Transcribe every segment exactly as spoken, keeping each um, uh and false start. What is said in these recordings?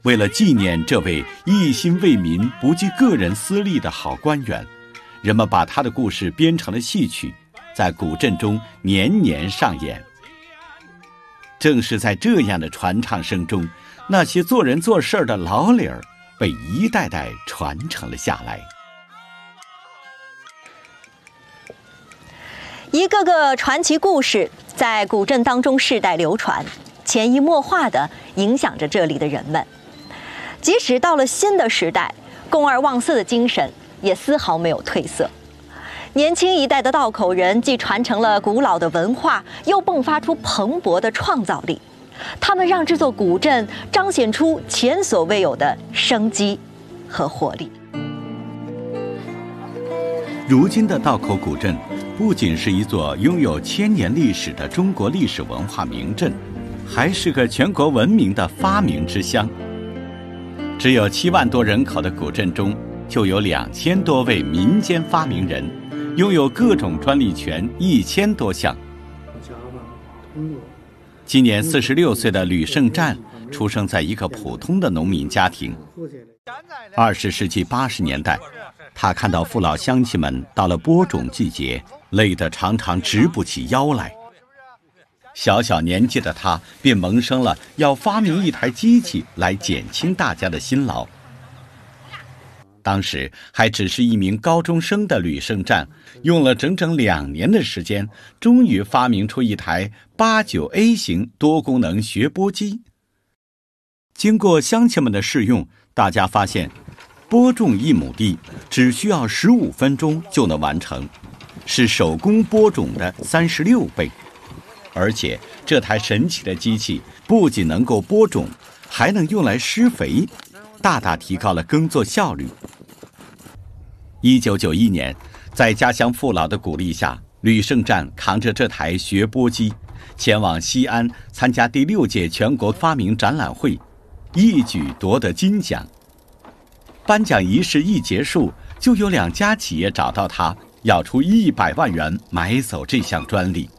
为了纪念这位一心为民、不计个人私利的好官员，人们把他的故事编成了戏曲，在古镇中年年上演。正是在这样的传唱声中，那些做人做事的老理儿被一代代传承了下来。 一个个传奇故事在古镇当中世代流传，潜移默化地影响着这里的人们。即使到了新的时代，公而忘私的精神也丝毫没有褪色。年轻一代的道口人既传承了古老的文化，又迸发出蓬勃的创造力。他们让这座古镇彰显出前所未有的生机和活力。 如今的道口古镇不仅是一座拥有千年历史的中国历史文化名镇，还是个全国闻名的发明之乡。只有七万多人口的古镇中，就有两千多位民间发明人，拥有各种专利权一千多项。今年四十六岁的吕胜占出生在一个普通的农民家庭。二十世纪八十年代，他看到父老乡亲们到了播种季节，累得常常直不起腰来。小小年纪的他便萌生了要发明一台机器来减轻大家的辛劳。当时还只是一名高中生的吕胜占，用了整整两年的时间，终于发明出一台八九 A 型多功能学播机。经过乡亲们的试用，大家发现播种一亩地只需要十五分钟就能完成，是手工播种的三十六倍。而且这台神奇的机器不仅能够播种，还能用来施肥，大大提高了耕作效率。一九九一年，在家乡父老的鼓励下，吕胜占扛着这台学播机，前往西安参加第六届全国发明展览会，一举夺得金奖。颁奖仪式一结束，就有两家企业找到他，要出一百万元买走这项专利。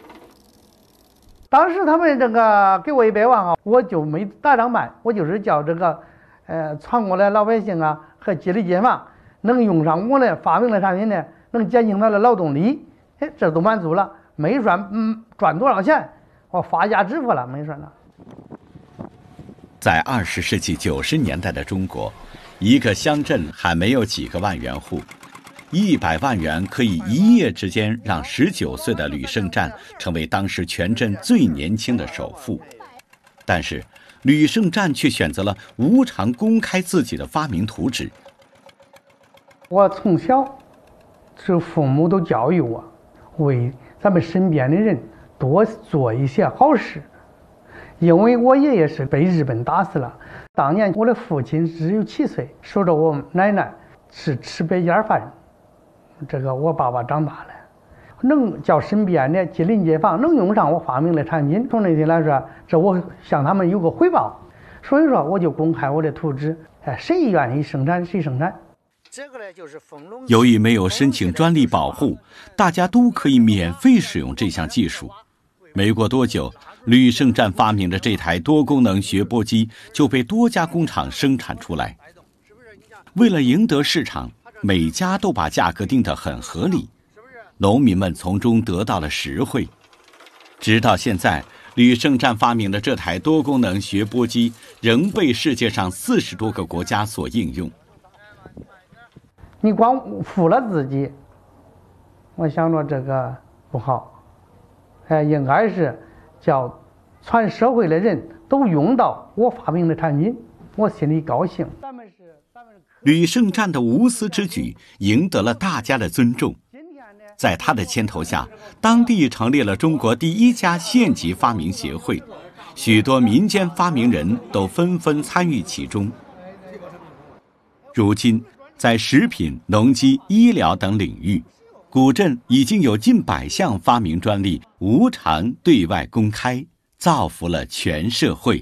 当时他们这个给我一百万啊，我就没大张办，我就是叫这个呃全国的老百姓啊和街里街坊能用上我的发明的产品呢，能减轻他的劳动力，哎，这都满足了。没说嗯赚多少钱，我发家致富了，没说了。 在二十世纪九十年代的中国，一个乡镇还没有几个万元户，一百万元可以一夜之间让十九岁的吕胜占成为当时全镇最年轻的首富。但是吕胜占却选择了无偿公开自己的发明图纸。 我从小是父母都教育我，为咱们身边的人多做一些好事。因为我爷爷是被日本打死了，当年我的父亲只有七岁，守着我奶奶是吃白家饭，这个我爸爸长大了，能叫身边的街邻街坊能用上我发明的产品，从那天来说，这我向他们有个回报，所以说我就公开我的图纸，哎，谁愿意生产谁生产。 由于没有申请专利保护，大家都可以免费使用这项技术。没过多久，吕胜占发明的这台多功能学播机就被多家工厂生产出来。为了赢得市场，每家都把价格定得很合理，农民们从中得到了实惠。直到现在，吕胜占发明的这台多功能学播机仍被世界上四十多个国家所应用。 你光富了自己，我想着这个不好，哎，应该是叫全社会的人都用到我发明的产品，我心里高兴。 吕胜占的无私之举赢得了大家的尊重，在他的牵头下，当地成立了中国第一家县级发明协会，许多民间发明人都纷纷参与其中。如今在食品、农机、医疗等领域，古镇已经有近百项发明专利无偿对外公开，造福了全社会。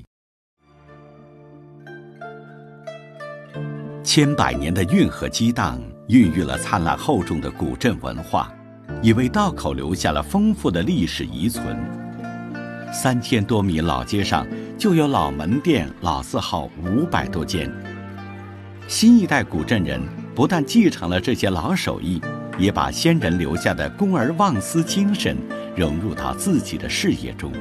千百年的运河激荡，孕育了灿烂厚重的古镇文化，也为道口留下了丰富的历史遗存。三千多米老街上， 就有老门店、老字号五百多间。新一代古镇人不但继承了这些老手艺，也把先人留下的公而忘私精神融入到自己的事业中。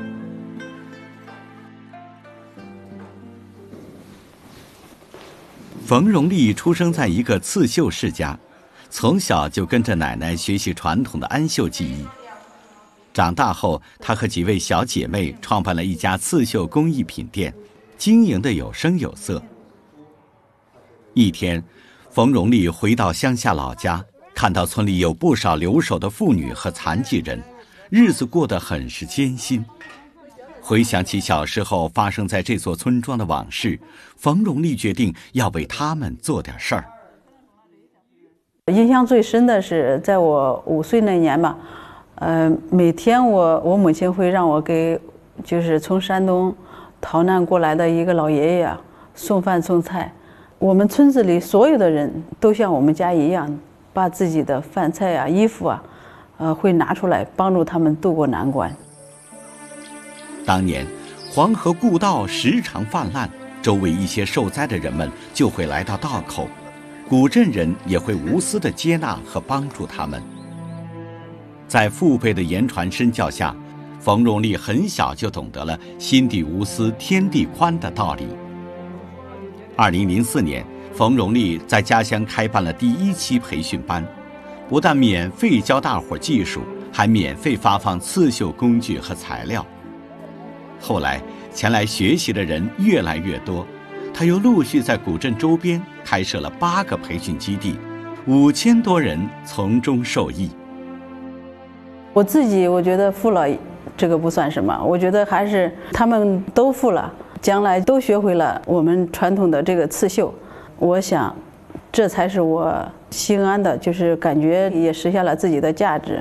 冯荣利出生在一个刺绣世家，从小就跟着奶奶学习传统的安绣技艺。长大后，她和几位小姐妹创办了一家刺绣工艺品店，经营得有声有色。一天，冯荣利回到乡下老家，看到村里有不少留守的妇女和残疾人，日子过得很是艰辛。回想起小时候发生在这座村庄的往事，冯荣利决定要为他们做点事儿。 印象最深的是在我五岁那年吧，呃，每天我我母亲会让我给就是从山东逃难过来的一个老爷爷送饭送菜。我们村子里所有的人都像我们家一样，把自己的饭菜啊、衣服啊，呃，会拿出来帮助他们渡过难关。 当年黄河故道时常泛滥，周围一些受灾的人们就会来到道口，古镇人也会无私地接纳和帮助他们。在父辈的言传身教下，冯荣利很小就懂得了心地无私天地宽的道理。二零零四年，冯荣利在家乡开办了第一期培训班，不但免费教大伙技术，还免费发放刺绣工具和材料。后来前来学习的人越来越多，他又陆续在古镇周边开设了八个培训基地，五千多人从中受益。 我自己我觉得富了，这个不算什么，我觉得还是他们都富了，将来都学会了我们传统的这个刺绣，我想这才是我心安的，就是感觉也实现了自己的价值。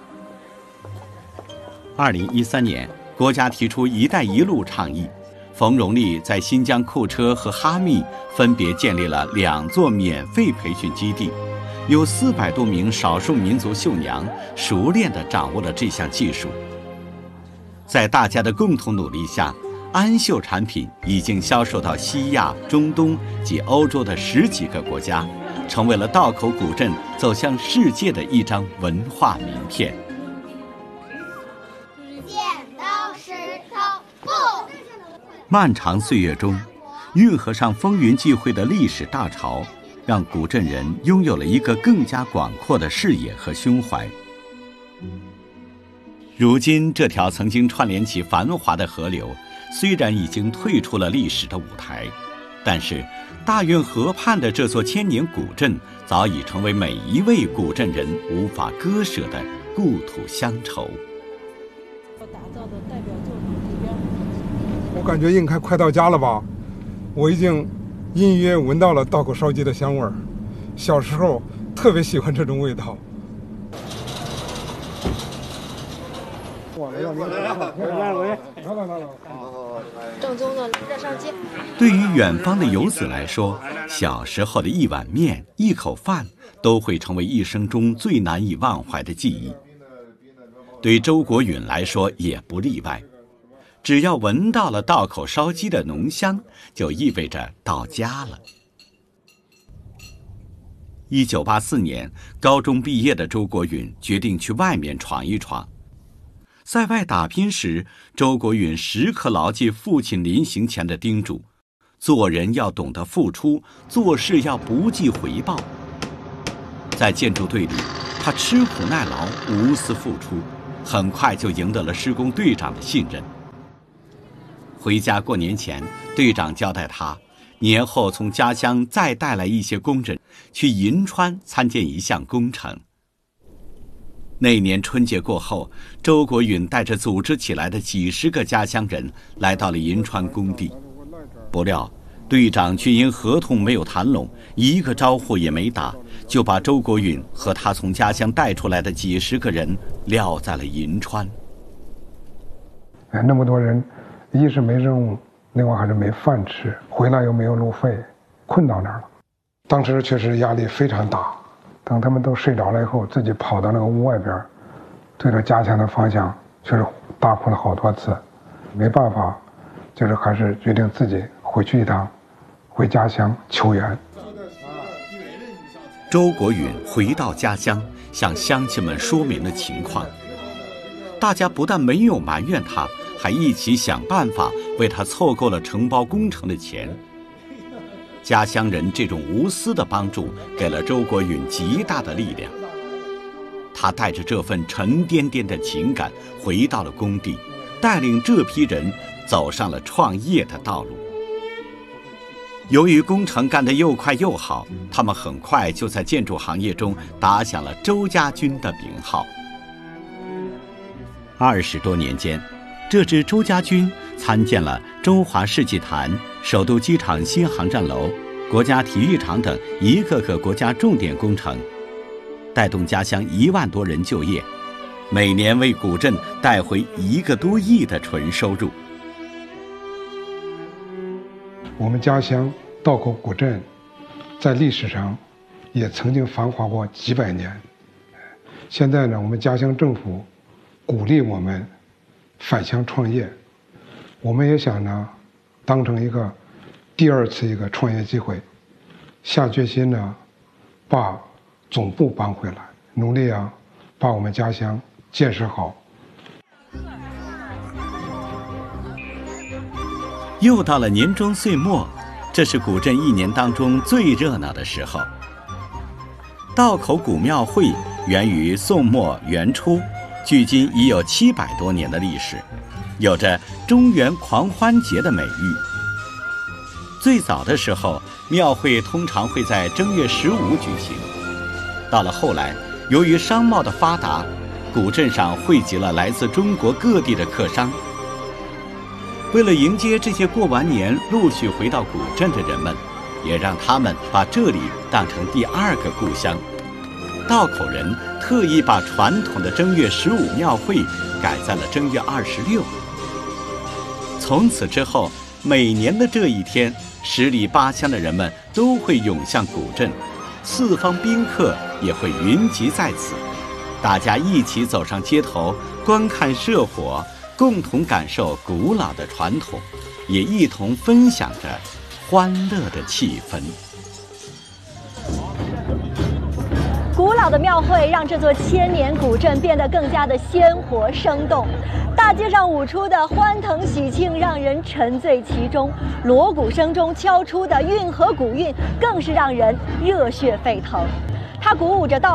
二零一三年，国家提出“一带一路”倡议，冯荣利在新疆库车和哈密分别建立了两座免费培训基地，有四百多名少数民族绣娘熟练地掌握了这项技术。在大家的共同努力下，安绣产品已经销售到西亚、中东及欧洲的十几个国家，成为了道口古镇走向世界的一张文化名片。漫长岁月中，运河上风云际会的历史大潮，让古镇人拥有了一个更加广阔的视野和胸怀。如今，这条曾经串联起繁华的河流，虽然已经退出了历史的舞台，但是大运河畔的这座千年古镇，早已成为每一位古镇人无法割舍的故土乡愁。 我感觉应该快到家了吧，我已经隐约闻到了道口烧鸡的香味儿。小时候特别喜欢这种味道。 正宗的热烧鸡。 对于远方的游子来说，小时候的一碗面、一口饭，都会成为一生中最难以忘怀的记忆。对周国允来说也不例外。只要闻到了道口烧鸡的浓香，就意味着到家了。一九八四年，高中毕业的周国允决定去外面闯一闯。在外打拼时，周国允时刻牢记父亲临行前的叮嘱：做人要懂得付出，做事要不计回报。在建筑队里，他吃苦耐劳，无私付出，很快就赢得了施工队长的信任。回家过年前，队长交代他，年后从家乡再带来一些工人，去银川参建一项工程。那年春节过后，周国允带着组织起来的几十个家乡人来到了银川工地。不料，队长却因合同没有谈拢，一个招呼也没打，就把周国允和他从家乡带出来的几十个人撂在了银川。 哎，那么多人，一是没任务，另外还是没饭吃，回来又没有路费，困到那儿了。当时确实压力非常大。等他们都睡着了以后，自己跑到那个屋外边，对着家乡的方向，确实大哭了好多次。没办法， 就是还是决定自己回去一趟，回家乡求援。 周国允回到家乡，向乡亲们说明了情况。大家不但没有埋怨他，还一起想办法为他凑够了承包工程的钱。家乡人这种无私的帮助，给了周国允极大的力量。他带着这份沉甸甸的情感回到了工地，带领这批人走上了创业的道路。由于工程干得又快又好，他们很快就在建筑行业中打响了周家军的名号。二十多年间，这支周家军参建了中华世纪坛、首都机场新航站楼、国家体育场等一个个国家重点工程，带动家乡一万多人就业，每年为古镇带回一个多亿的纯收入。 我们家乡道口古镇在历史上也曾经繁华过几百年。现在呢，我们家乡政府鼓励我们返乡创业，我们也想呢当成一个第二次一个创业机会，下决心呢把总部搬回来，努力啊把我们家乡建设好。 又到了年终岁末，这是古镇一年当中最热闹的时候。道口古庙会源于宋末元初，距今已有七百多年的历史，有着中原狂欢节的美誉。最早的时候，庙会通常会在正月十五举行。到了后来，由于商贸的发达，古镇上汇集了来自中国各地的客商。为了迎接这些过完年陆续回到古镇的人们，也让他们把这里当成第二个故乡。道口人特意把传统的正月十五庙会改在了正月二十六。从此之后，每年的这一天，十里八乡的人们都会涌向古镇，四方宾客也会云集在此，大家一起走上街头，观看社火，共同感受古老的传统，也一同分享着欢乐的气氛。 古老的庙会让这座千年古镇变得更加的鲜活生动，大街上舞出的欢腾喜庆让人沉醉其中，锣鼓声中敲出的运河古韵更是让人热血沸腾。它鼓舞着道